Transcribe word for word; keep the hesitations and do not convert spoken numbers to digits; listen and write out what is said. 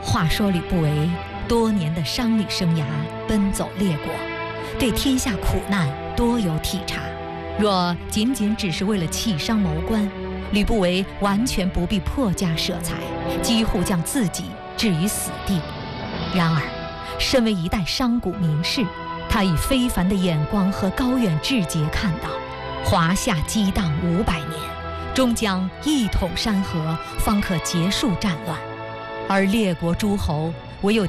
话说吕不韦多年的商旅生涯，奔走列国，对天下苦难多有体察。若仅仅只是为了弃商谋官，吕不韦完全不必破家舍财，几乎将自己置于死地。然而，身为一代商贾名士，他以非凡的眼光和高远志节看到，华夏激荡五百年，终将一统山河，方可结束战乱，而列国诸侯唯有